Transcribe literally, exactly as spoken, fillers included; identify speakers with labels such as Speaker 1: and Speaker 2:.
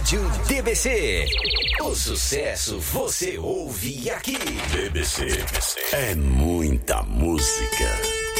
Speaker 1: Rádio D B C. O sucesso você ouve aqui.
Speaker 2: D B C é muita música.